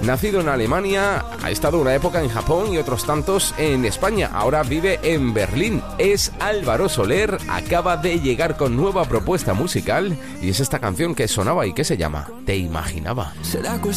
Nacido en Alemania, ha estado una época en Japón y otros tantos en España. Ahora vive en Berlín. Es Álvaro Soler, acaba de llegar con nueva propuesta musical y es esta canción que sonaba y que se llama Te Imaginaba.